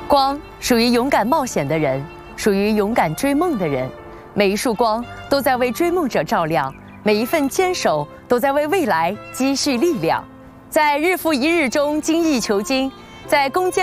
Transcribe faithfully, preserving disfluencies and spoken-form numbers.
光属于勇敢冒险的人，属于勇敢追梦的人。每一束光都在为追梦者照亮，每一份坚守都在为未来积蓄力量。在日复一日中精益求精，在攻坚